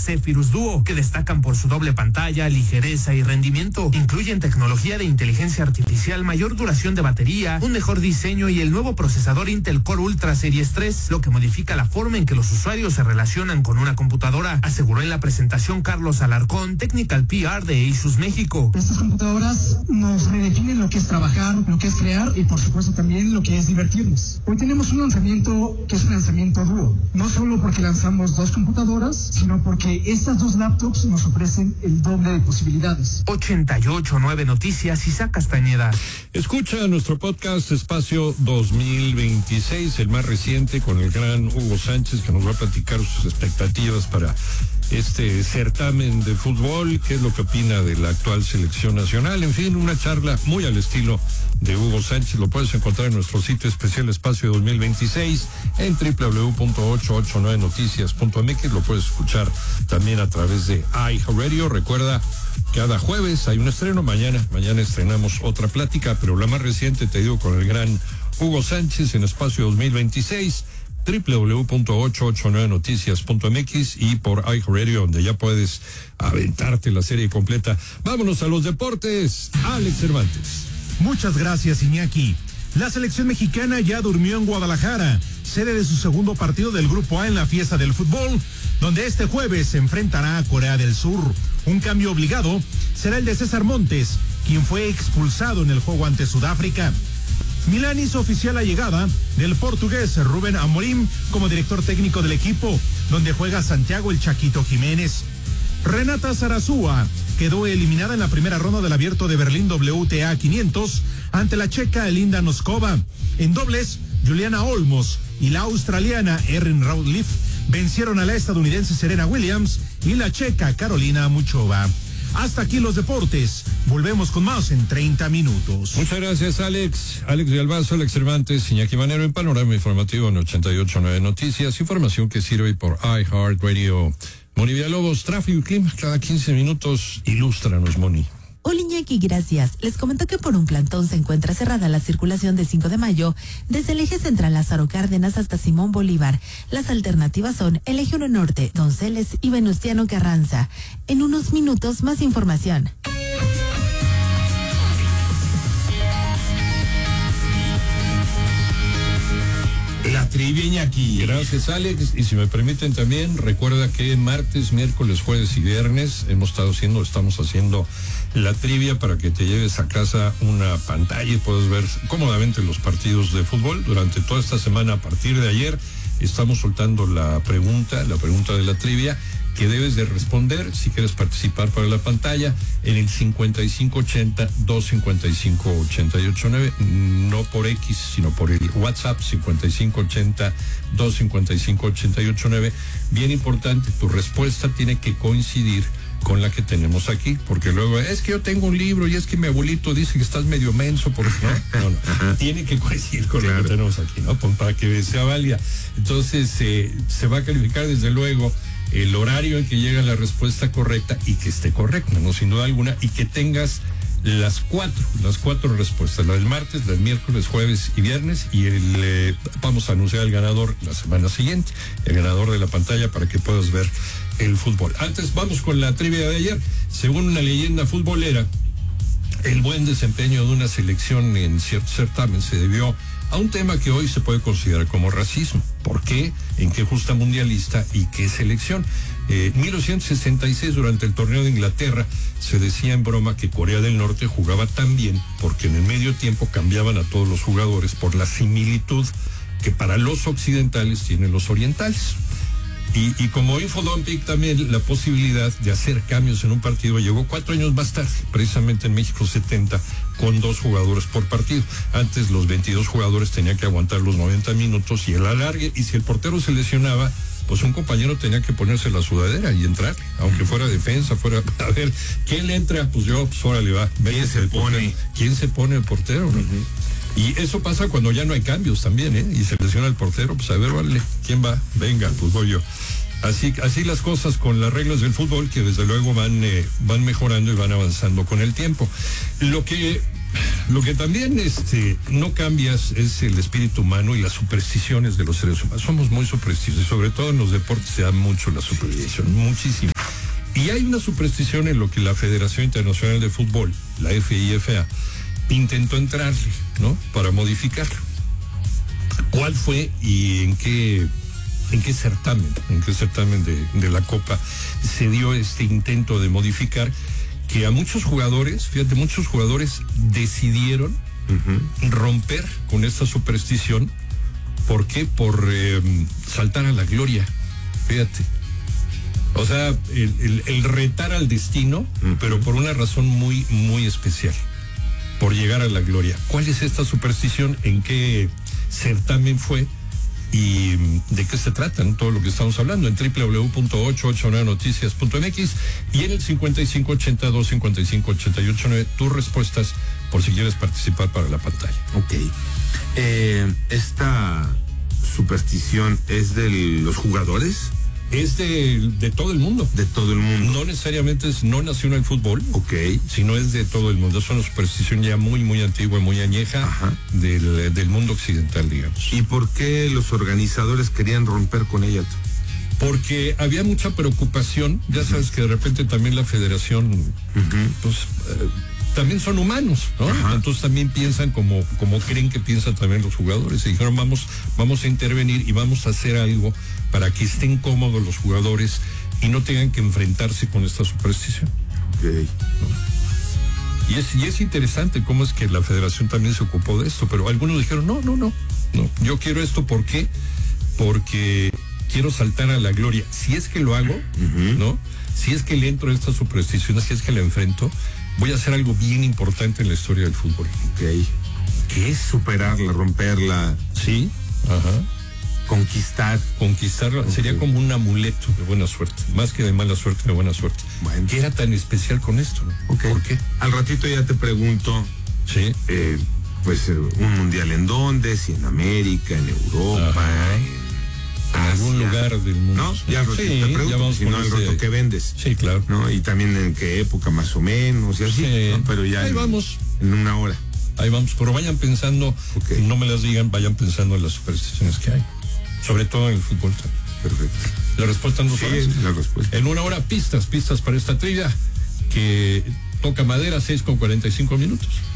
Zephyrus Duo, que destacan por su doble pantalla, ligereza y rendimiento. Incluyen tecnología de inteligencia artificial, mayor duración de batería, un mejor diseño y el nuevo procesador Intel Core Ultra Series 3, lo que modifica la forma en que los usuarios se relacionan con una computadora, aseguró en la presentación Carlos Alarcón, Technical PR de Asus México. Estas computadoras nos redefinen lo que es trabajar, lo que es crear y por supuesto también lo que es divertirnos. Hoy tenemos un lanzamiento que es un lanzamiento dúo, no solo porque lanzamos 2 computadoras, sino porque estas 2 laptops nos ofrecen el doble de posibilidades. 88.9 Noticias, Isaac Castañeda. Escucha nuestro podcast Espacio 2026, el más reciente, con el gran Hugo Sánchez, que nos va a platicar sus expectativas para este certamen de fútbol, qué es lo que opina de la actual selección nacional, en fin, una charla muy al estilo de Hugo Sánchez. Lo puedes encontrar en nuestro sitio especial Espacio 2026 en www.889noticias.mx. Lo puedes escuchar también a través de iHeartRadio. Recuerda, cada jueves hay un estreno. Mañana estrenamos otra plática, pero la más reciente, te digo, con el gran Hugo Sánchez en Espacio 2026, www.889noticias.mx y por iHeartRadio, donde ya puedes aventarte la serie completa. Vámonos a los deportes. Alex Cervantes. Muchas gracias, Iñaki. La selección mexicana ya durmió en Guadalajara, sede de su segundo partido del Grupo A en la fiesta del fútbol, donde este jueves se enfrentará a Corea del Sur. Un cambio obligado será el de César Montes, quien fue expulsado en el juego ante Sudáfrica. Milán hizo oficial la llegada del portugués Rubén Amorim como director técnico del equipo, donde juega Santiago el Chaquito Jiménez. Renata Zarazúa quedó eliminada en la primera ronda del Abierto de Berlín WTA 500 ante la checa Elinda Noskova. En dobles, Juliana Olmos y la australiana Erin Routliffe vencieron a la estadounidense Serena Williams y la checa Carolina Muchova. Hasta aquí los deportes. Volvemos con más en 30 minutos. Muchas gracias, Alex. Alex de Albazo, Alex Cervantes, Iñaki Manero en Panorama Informativo en 88.9 Noticias. Información que sirve por iHeartRadio. Moni Villalobos, tráfico y clima cada 15 minutos. Ilústranos, Moni. Hola, Iñaki, gracias. Les comento que por un plantón se encuentra cerrada la circulación de 5 de mayo desde el eje central Lázaro Cárdenas hasta Simón Bolívar. Las alternativas son el eje 1 Norte, Donceles y Venustiano Carranza. En unos minutos, más información. La trivia, Iñaki. Gracias, Alex. Y si me permiten también, recuerda que martes, miércoles, jueves y viernes estamos haciendo la trivia para que te lleves a casa una pantalla y puedas ver cómodamente los partidos de fútbol. Durante toda esta semana, a partir de ayer, estamos soltando la pregunta de la trivia, que debes de responder si quieres participar para la pantalla en el 5580-255-889, no por X, sino por el WhatsApp 5580-255-889. Bien importante, tu respuesta tiene que coincidir con la que tenemos aquí, porque luego es que yo tengo un libro y es que mi abuelito dice que estás medio menso, porque no, tiene que coincidir con lo que tenemos aquí, ¿no? Para que sea válida. Entonces se va a calificar desde luego el horario en que llega la respuesta correcta y que esté correcta, no sin duda alguna, y que tengas las cuatro respuestas, la del martes, la del miércoles, jueves y viernes, y vamos a anunciar al ganador la semana siguiente, el ganador de la pantalla, para que puedas ver el fútbol. Antes vamos con la trivia de ayer. Según una leyenda futbolera, el buen desempeño de una selección en cierto certamen se debió a un tema que hoy se puede considerar como racismo. ¿Por qué? ¿En qué justa mundialista y qué selección? En 1966, durante el torneo de Inglaterra, se decía en broma que Corea del Norte jugaba tan bien porque en el medio tiempo cambiaban a todos los jugadores por la similitud que para los occidentales tienen los orientales. Y como Infodompic también, la posibilidad de hacer cambios en un partido llegó 4 años más tarde, precisamente en México 70, con 2 jugadores por partido. Antes los 22 jugadores tenían que aguantar los 90 minutos y el alargue, y si el portero se lesionaba, pues un compañero tenía que ponerse la sudadera y entrar, aunque fuera defensa, a ver, ¿quién le entra? Pues yo, pues órale va. ¿Quién se pone el portero? ¿No? Y eso pasa cuando ya no hay cambios también, y se lesiona el portero, pues a ver, vale, ¿quién va? Venga, pues voy yo. Así las cosas con las reglas del fútbol, que desde luego van mejorando y van avanzando con el tiempo. Lo que también no cambias es el espíritu humano y las supersticiones de los seres humanos. Somos muy supersticiosos, y sobre todo en los deportes se da mucho la superstición, muchísimo. Y hay una superstición en lo que la Federación Internacional de Fútbol, la FIFA, intentó entrarle, ¿no? Para modificarlo. ¿Cuál fue y en qué certamen de la Copa se dio este intento de modificar? Que a muchos jugadores, muchos jugadores decidieron romper con esta superstición. ¿Por qué? Por saltar a la gloria. Fíjate. O sea, el retar al destino, pero por una razón muy, muy especial. Por llegar a la gloria. ¿Cuál es esta superstición? ¿En qué certamen fue? ¿Y de qué se trata? ¿No? Todo lo que estamos hablando en www.889noticias.mx y en el 5582-558889 tus respuestas por si quieres participar para la pantalla. Ok. ¿Esta superstición es de los jugadores? Es de todo el mundo. De todo el mundo. No necesariamente no nació en el fútbol. Ok. Sino es de todo el mundo. Es una superstición ya muy, muy antigua, muy añeja del mundo occidental, digamos. ¿Y por qué los organizadores querían romper con ella? Porque había mucha preocupación. Ya sabes que de repente también la federación, pues... también son humanos, ¿no? Entonces también piensan como creen que piensan también los jugadores. Y dijeron, vamos a intervenir y vamos a hacer algo para que estén cómodos los jugadores y no tengan que enfrentarse con esta superstición. Okay. ¿No? Y es interesante cómo es que la federación también se ocupó de esto, pero algunos dijeron, no, yo quiero esto, ¿por qué? Porque quiero saltar a la gloria. Si es que lo hago, ¿no? Si es que le entro a esta superstición, si es que la enfrento, voy a hacer algo bien importante en la historia del fútbol. Ok. ¿Qué es superarla, romperla? Sí. Conquistarla. Okay. Sería como un amuleto de buena suerte. Más que de mala suerte, de buena suerte. Bueno. ¿Qué era tan especial con esto? ¿No? Okay. ¿Por qué? Al ratito ya te pregunto. Sí. Un mundial en dónde, si en América, en Europa, en algún lugar del mundo. No, ya al ratito te pregunto, si no el rato que vendes. Sí, claro. ¿No? Y también en qué época más o menos, y así. Sí. ¿No? Pero ya ahí vamos. En una hora. Ahí vamos, pero vayan pensando, no me las digan, vayan pensando en las supersticiones que hay. Sobre todo en el fútbol. Perfecto. La respuesta en 2 horas. La respuesta. En 1 hora, pistas para esta trivia que toca madera, 6:45 minutos.